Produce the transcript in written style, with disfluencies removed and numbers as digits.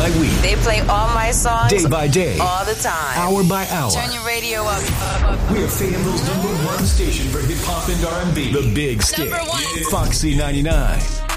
by week. They play all my songs. Day by day. All the time. Hour by hour. Turn your radio up. We're Fayetteville's #1 station for hip-hop and R&B. The Big Stick. Number 1. Foxy 99.